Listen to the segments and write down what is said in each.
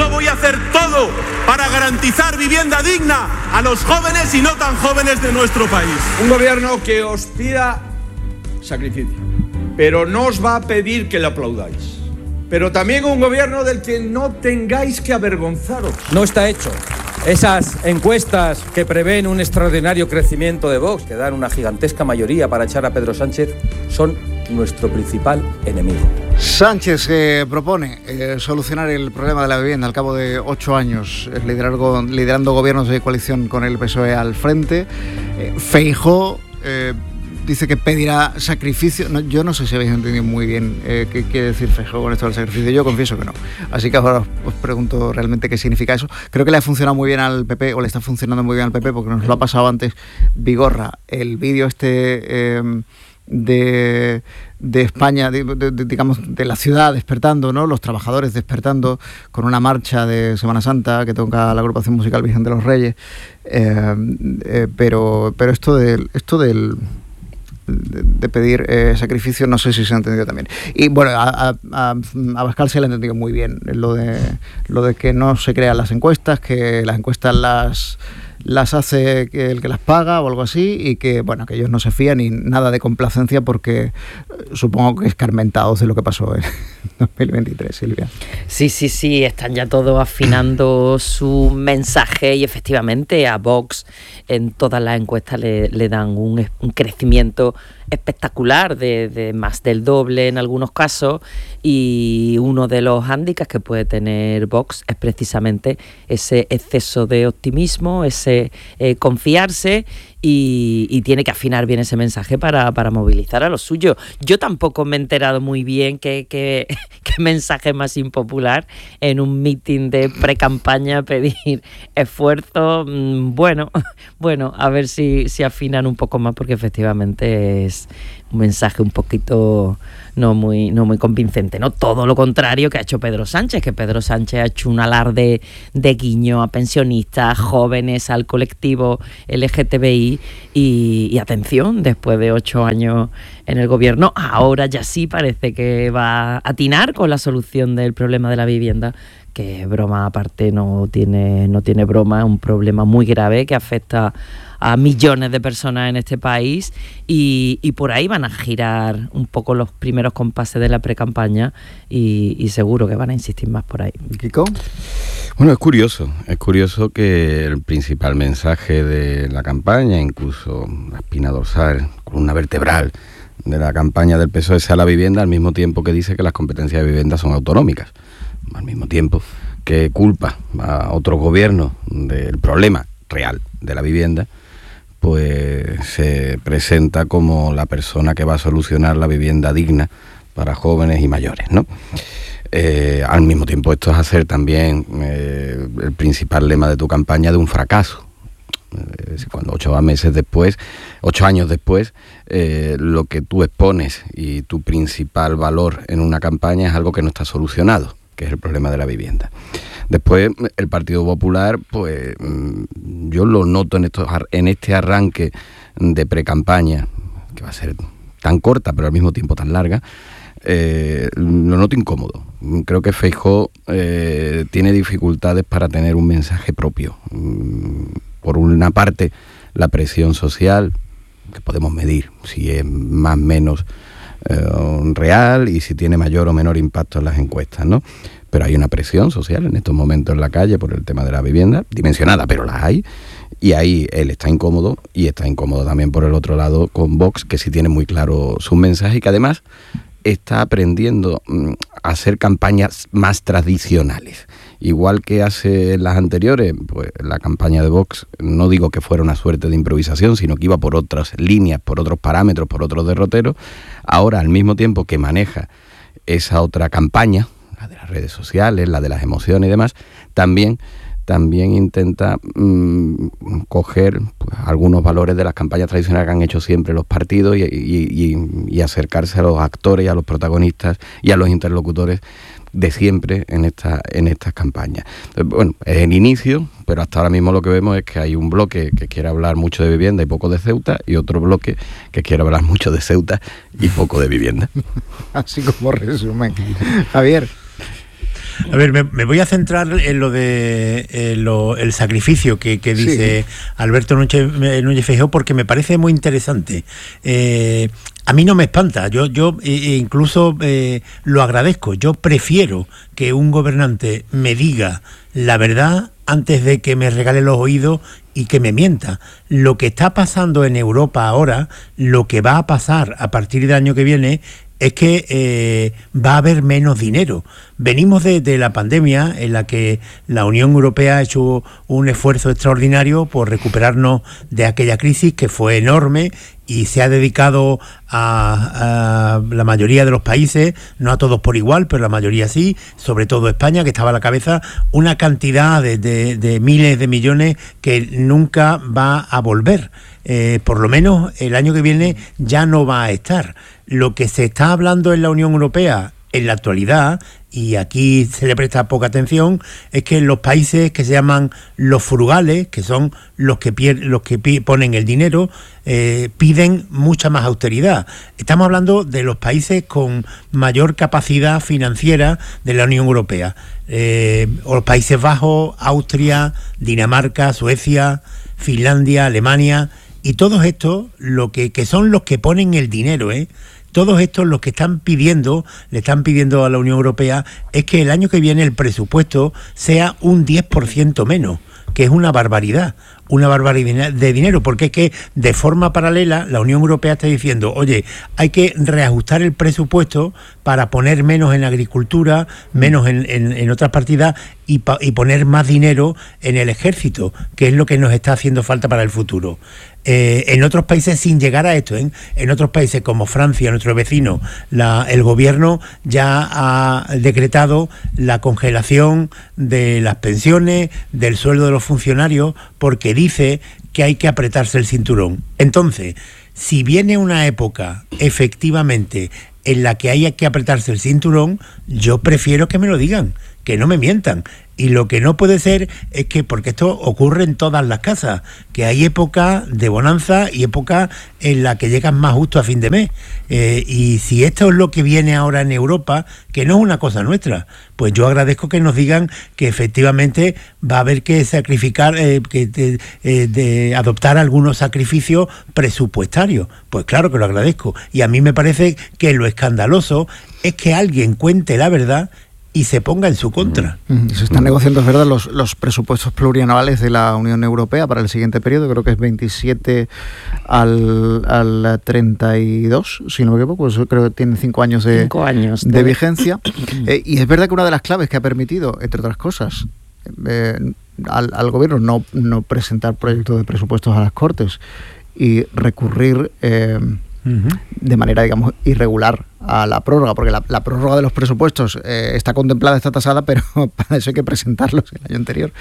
yo voy a hacer todo para garantizar vivienda digna a los jóvenes y no tan jóvenes de nuestro país. Un gobierno que os pida sacrificio, pero no os va a pedir que le aplaudáis. Pero también un gobierno del que no tengáis que avergonzaros. No está hecho. Esas encuestas que prevén un extraordinario crecimiento de Vox, que dan una gigantesca mayoría para echar a Pedro Sánchez, son nuestro principal enemigo. Sánchez propone solucionar el problema de la vivienda al cabo de 8 años, liderando gobiernos de coalición con el PSOE al frente. Feijóo dice que pedirá sacrificio. No, yo no sé si habéis entendido muy bien qué quiere decir Feijóo con esto del sacrificio. Yo confieso que no. Así que ahora os pregunto realmente qué significa eso. Creo que le ha funcionado muy bien al PP, o le está funcionando muy bien al PP, porque nos lo ha pasado antes Vigorra. El vídeo de España, digamos, de la ciudad despertando, ¿no? Los trabajadores despertando con una marcha de Semana Santa que toca la agrupación musical Virgen de los Reyes. Pero esto de pedir sacrificio, no sé si se ha entendido también. Y bueno, a Abascal se le ha entendido muy bien lo de que no se crean las encuestas, que las encuestas las hace el que las paga o algo así, y que bueno, que ellos no se fían ni nada de complacencia, porque supongo que escarmentados de lo que pasó en 2023, Silvia. Sí, están ya todos afinando su mensaje, y efectivamente a Vox en todas las encuestas le dan un crecimiento espectacular de más del doble en algunos casos, y uno de los hándicaps que puede tener Vox es precisamente ese exceso de optimismo, ese confiarse, y tiene que afinar bien ese mensaje para movilizar a los suyos. Yo tampoco me he enterado muy bien qué mensaje más impopular en un mitin de pre-campaña pedir esfuerzo. Bueno, a ver si afinan un poco más, porque efectivamente es un mensaje un poquito no muy convincente, ¿no? Todo lo contrario que ha hecho Pedro Sánchez, que Pedro Sánchez ha hecho un alarde de guiño a pensionistas, jóvenes, al colectivo LGTBI, y atención, después de 8 años en el gobierno, ahora ya sí parece que va a atinar con la solución del problema de la vivienda, que broma aparte no tiene broma, es un problema muy grave que afecta a millones de personas en este país, y por ahí van a girar un poco los primeros compases de la precampaña, y seguro que van a insistir más por ahí. ¿Kiko? Bueno, es curioso que el principal mensaje de la campaña, incluso la espina dorsal, columna vertebral de la campaña del PSOE, sea la vivienda, al mismo tiempo que dice que las competencias de vivienda son autonómicas, al mismo tiempo que culpa a otros gobiernos del problema real de la vivienda, pues se presenta como la persona que va a solucionar la vivienda digna para jóvenes y mayores, ¿no? Al mismo tiempo, esto es hacer también el principal lema de tu campaña de un fracaso. Cuando 8 años después, lo que tú expones y tu principal valor en una campaña es algo que no está solucionado, que es el problema de la vivienda. Después, el Partido Popular, pues yo lo noto en este arranque de precampaña, que va a ser tan corta pero al mismo tiempo tan larga, lo noto incómodo. Creo que Feijóo tiene dificultades para tener un mensaje propio. Por una parte, la presión social, que podemos medir si es más o menos real y si tiene mayor o menor impacto en las encuestas, ¿no? Pero hay una presión social en estos momentos en la calle por el tema de la vivienda, dimensionada, pero la hay, y ahí él está incómodo, y está incómodo también por el otro lado con Vox, que sí tiene muy claro sus mensajes, y que además está aprendiendo a hacer campañas más tradicionales. Igual que hace las anteriores, pues la campaña de Vox, no digo que fuera una suerte de improvisación, sino que iba por otras líneas, por otros parámetros, por otros derroteros. Ahora, al mismo tiempo que maneja esa otra campaña, la de las redes sociales, la de las emociones y demás, también intenta coger pues, algunos valores de las campañas tradicionales que han hecho siempre los partidos y acercarse a los actores y a los protagonistas y a los interlocutores de siempre en estas campañas. Bueno, es el inicio, pero hasta ahora mismo lo que vemos es que hay un bloque que quiere hablar mucho de vivienda y poco de Ceuta, y otro bloque que quiere hablar mucho de Ceuta y poco de vivienda. Así como resumen. Javier. A ver, me voy a centrar en lo de el sacrificio que dice Alberto Núñez Feijóo, porque me parece muy interesante. A mí no me espanta, yo incluso lo agradezco. Yo prefiero que un gobernante me diga la verdad antes de que me regale los oídos y que me mienta. Lo que está pasando en Europa ahora, lo que va a pasar a partir del año que viene, es que va a haber menos dinero. Venimos de la pandemia, en la que la Unión Europea ha hecho un esfuerzo extraordinario por recuperarnos de aquella crisis que fue enorme, y se ha dedicado a la mayoría de los países, no a todos por igual, pero la mayoría sí, sobre todo España, que estaba a la cabeza, una cantidad de miles de millones que nunca va a volver. Por lo menos el año que viene ya no va a estar. Lo que se está hablando en la Unión Europea en la actualidad, y aquí se le presta poca atención, es que los países que se llaman los frugales, que son los que ponen el dinero, piden mucha más austeridad. Estamos hablando de los países con mayor capacidad financiera de la Unión Europea. Los Países Bajos, Austria, Dinamarca, Suecia, Finlandia, Alemania, y todos estos que son los que ponen el dinero, todos estos lo que le están pidiendo a la Unión Europea es que el año que viene el presupuesto sea un 10% menos, que es una barbaridad de dinero, porque es que de forma paralela la Unión Europea está diciendo, oye, hay que reajustar el presupuesto para poner menos en agricultura, menos en otras partidas, y poner más dinero en el ejército, que es lo que nos está haciendo falta para el futuro. En otros países, sin llegar a esto, en otros países como Francia, nuestro vecino, el gobierno ya ha decretado la congelación de las pensiones, del sueldo de los funcionarios, porque dice que hay que apretarse el cinturón. Entonces, si viene una época efectivamente en la que haya que apretarse el cinturón, yo prefiero que me lo digan, que no me mientan. Y lo que no puede ser es que, porque esto ocurre en todas las casas, que hay época de bonanza y época en la que llegas más justo a fin de mes. Y si esto es lo que viene ahora en Europa, que no es una cosa nuestra, pues yo agradezco que nos digan que efectivamente va a haber que sacrificar, de adoptar algunos sacrificios presupuestarios. Pues claro que lo agradezco. Y a mí me parece que lo escandaloso es que alguien cuente la verdad y se ponga en su contra. Se están negociando, es verdad, los presupuestos plurianuales de la Unión Europea para el siguiente periodo, creo que es 27 al 32, si no me equivoco, pues creo que tienen 5 años de vigencia. Y es verdad que una de las claves que ha permitido, entre otras cosas, al gobierno no presentar proyectos de presupuestos a las Cortes y recurrir de manera, digamos, irregular a la prórroga, porque la prórroga de los presupuestos está contemplada, está tasada, pero para eso hay que presentarlos el año anterior.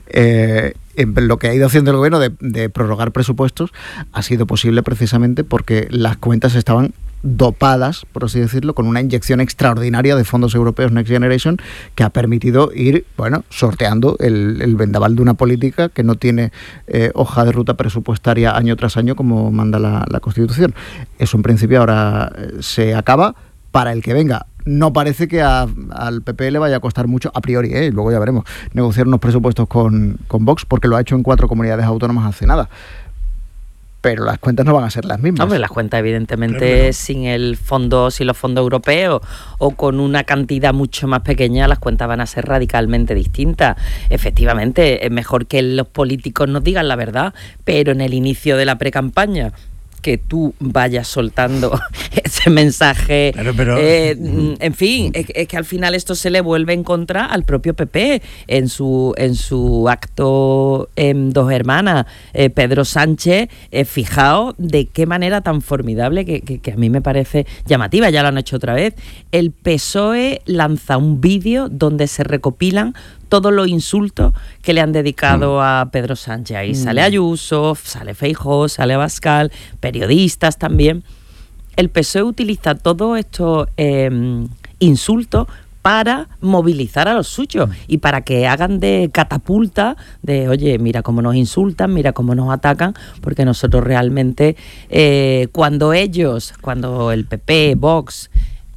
Lo que ha ido haciendo el gobierno de prorrogar presupuestos ha sido posible precisamente porque las cuentas estaban dopadas, por así decirlo, con una inyección extraordinaria de fondos europeos Next Generation, que ha permitido ir, sorteando el vendaval de una política que no tiene hoja de ruta presupuestaria año tras año como manda la Constitución. Eso en principio ahora se acaba. Para el que venga, no parece que al PP le vaya a costar mucho, a priori, luego ya veremos, negociar unos presupuestos con Vox, porque lo ha hecho en 4 comunidades autónomas hace nada. Pero las cuentas no van a ser las mismas. Hombre, las cuentas evidentemente sin los fondos europeos o con una cantidad mucho más pequeña, las cuentas van a ser radicalmente distintas. Efectivamente, es mejor que los políticos nos digan la verdad, pero en el inicio de la precampaña, que tú vayas soltando ese mensaje. Claro, pero en fin, es que al final esto se le vuelve en contra al propio PP en su acto en Dos Hermanas. Pedro Sánchez, fijaos de qué manera tan formidable, que a mí me parece llamativa, ya lo han hecho otra vez. El PSOE lanza un vídeo donde se recopilan todos los insultos que le han dedicado a Pedro Sánchez. Ahí sale Ayuso, sale Feijóo, sale Abascal, periodistas también. El PSOE utiliza todos estos insultos para movilizar a los suyos y para que hagan de catapulta de, oye, mira cómo nos insultan, mira cómo nos atacan, porque nosotros realmente, cuando el PP, Vox,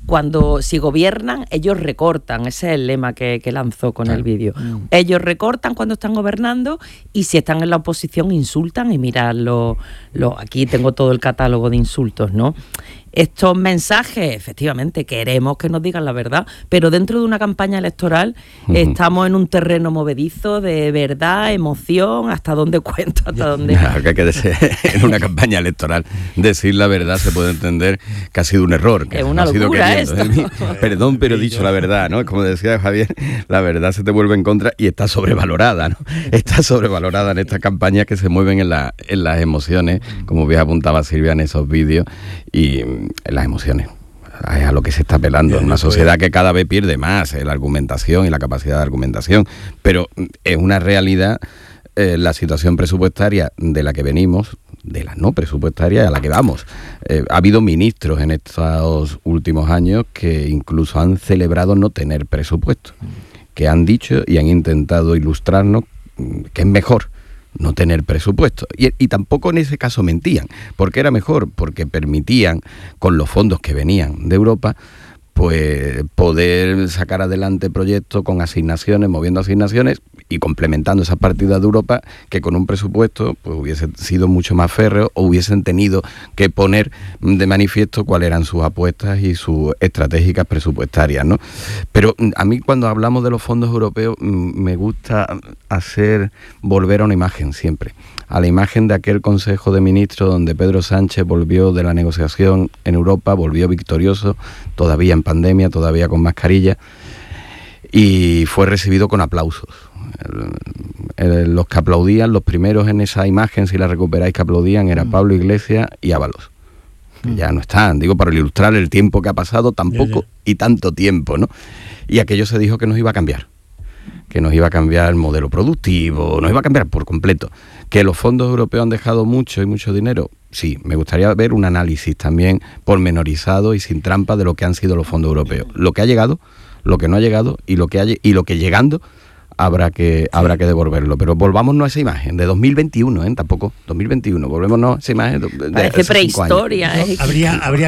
si gobiernan, ellos recortan. Ese es el lema que lanzó con el vídeo. Ellos recortan cuando están gobernando y si están en la oposición insultan y mirad, aquí tengo todo el catálogo de insultos, ¿no? Estos mensajes, efectivamente, queremos que nos digan la verdad, pero dentro de una campaña electoral estamos en un terreno movedizo de verdad, emoción, hasta dónde cuento, hasta dónde... En una campaña electoral decir la verdad se puede entender que ha sido un error. Que es una locura esto. Perdón, pero he dicho la verdad, ¿no? Como decía Javier, la verdad se te vuelve en contra y está sobrevalorada, ¿no? Está sobrevalorada en estas campañas que se mueven en las emociones, como bien apuntaba Silvia en esos vídeos, y las emociones. Es a lo que se está apelando. Una sociedad que cada vez pierde más la argumentación y la capacidad de argumentación, pero es una realidad la situación presupuestaria de la que venimos, de la no presupuestaria a la que vamos. Ha habido ministros en estos últimos años que incluso han celebrado no tener presupuesto, que han dicho y han intentado ilustrarnos que es mejor no tener presupuesto. Y tampoco en ese caso mentían, porque era mejor, porque permitían, con los fondos que venían de Europa, pues poder sacar adelante proyectos con asignaciones, moviendo asignaciones y complementando esas partidas de Europa, que con un presupuesto pues hubiese sido mucho más férreo o hubiesen tenido que poner de manifiesto cuáles eran sus apuestas y sus estratégicas presupuestarias, ¿no? Pero a mí, cuando hablamos de los fondos europeos, me gusta volver a una imagen siempre, a la imagen de aquel Consejo de Ministros donde Pedro Sánchez volvió de la negociación en Europa, volvió victorioso, todavía en pandemia, todavía con mascarilla, y fue recibido con aplausos. Los que aplaudían, los primeros en esa imagen, si la recuperáis, que aplaudían, era Pablo Iglesias y Ábalos, que ya no están, digo, para ilustrar el tiempo que ha pasado, tan poco y tanto tiempo, ¿no? Y aquello se dijo que nos iba a cambiar, que nos iba a cambiar el modelo productivo, nos iba a cambiar por completo. Que los fondos europeos han dejado mucho y mucho dinero, sí. Me gustaría ver un análisis también pormenorizado y sin trampa de lo que han sido los fondos europeos, lo que ha llegado, lo que no ha llegado y lo que llegando habrá que devolverlo. Pero volvámonos a esa imagen de 2021, tampoco 2021, volvémonos a esa imagen de parece prehistoria. Habría